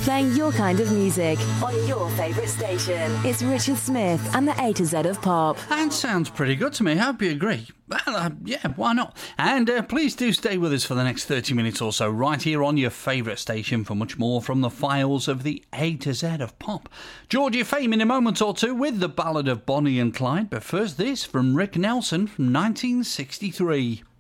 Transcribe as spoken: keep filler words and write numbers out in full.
playing your kind of music on your favourite station. It's Richard Smith and the A to Z of Pop. That sounds pretty good to me. I hope you agree. Well, uh, yeah, why not? And uh, please do stay with us for the next thirty minutes or so, right here on your favourite station for much more from the files of the A to Z of Pop. Georgia Fame in a moment or two with the Ballad of Bonnie and Clyde, but first this from Rick Nelson from nineteen sixty-three.